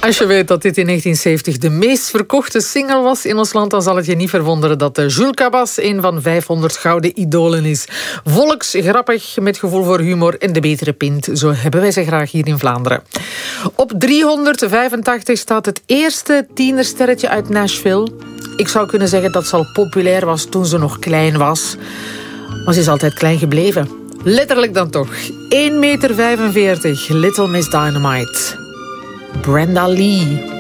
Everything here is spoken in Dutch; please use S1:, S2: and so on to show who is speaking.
S1: Als je weet dat dit in 1970 de meest verkochte single was in ons land, dan zal het je niet verwonderen dat Jules Cabas een van 500 gouden idolen is. Volks, grappig, met gevoel voor humor en de betere pint. Zo hebben wij ze graag hier in Vlaanderen. Op 385 staat het eerste tienersterretje uit Nashville. Ik zou kunnen zeggen dat ze al populair was toen ze nog klein was. Maar ze is altijd klein gebleven. Letterlijk dan toch. 1,45 meter, Little Miss Dynamite. Brenda Lee.